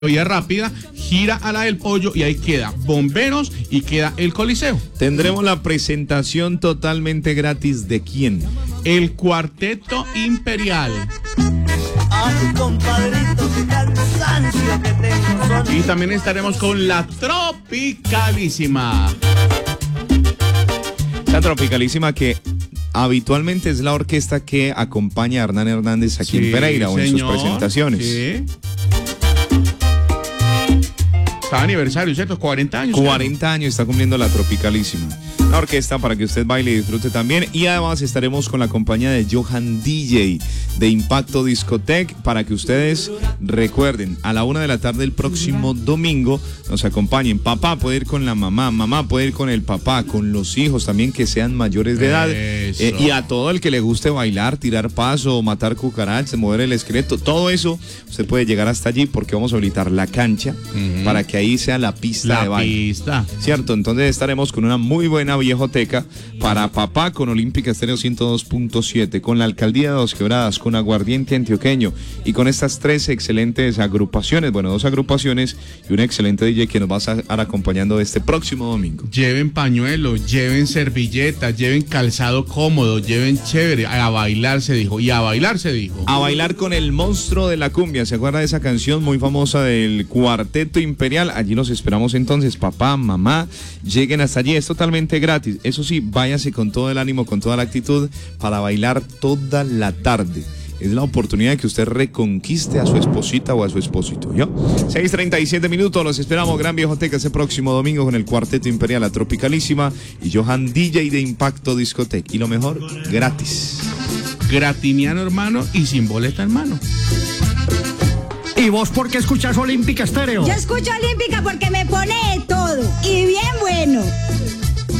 vía rápida, gira a la del Pollo y ahí queda Bomberos y queda el Coliseo. Tendremos la presentación totalmente gratis de ¿quién? El Cuarteto Imperial. Ay, compadrito, qué cansancio que tengo. Y también estaremos con la Tropicalísima. La Tropicalísima que habitualmente es la orquesta que acompaña a Hernán Hernández aquí en Pereira o en sus presentaciones. Sí. Está aniversario, ¿cierto? 40 años. 40 años está cumpliendo la Tropicalísima. Una orquesta para que usted baile y disfrute también. Y además estaremos con la compañía de Johan DJ de Impacto Discotec para que ustedes recuerden, a la 1 de la tarde el próximo domingo nos acompañen. Papá puede ir con la mamá, mamá puede ir con el papá, con los hijos también que sean mayores de edad. Y a todo el que le guste bailar, tirar paso, matar cucarachas, mover el esqueleto, todo eso, usted puede llegar hasta allí porque vamos a habilitar la cancha para que ahí sea la pista de baile. ¿Cierto? Entonces estaremos con una muy buena viejoteca para papá, con Olímpica Estéreo 102.7, con la Alcaldía de Dos Quebradas, con Aguardiente Antioqueño y con estas tres excelentes agrupaciones, bueno, dos agrupaciones y un excelente DJ que nos va a estar acompañando este próximo domingo. Lleven pañuelos, lleven servilletas, lleven calzado cómodo, lleven chévere, a bailar se dijo, y a bailar se dijo. A bailar con el monstruo de la cumbia, ¿se acuerda de esa canción muy famosa del Cuarteto Imperial? Allí los esperamos entonces, papá, mamá, lleguen hasta allí, es totalmente gratis. Eso sí, váyase con todo el ánimo, con toda la actitud para bailar toda la tarde. Es la oportunidad de que usted reconquiste a su esposita o a su esposito, ¿yo? 6:37 minutos, los esperamos, Gran Viejoteca, ese próximo domingo con el Cuarteto Imperial, la Tropicalísima y Johan DJ de Impacto Discotec. Y lo mejor, gratis. Gratiniano, hermano, y sin boleta, hermano. ¿Y vos por qué escuchas Olímpica Estéreo? Yo escucho Olímpica porque me pone de todo y bien bueno.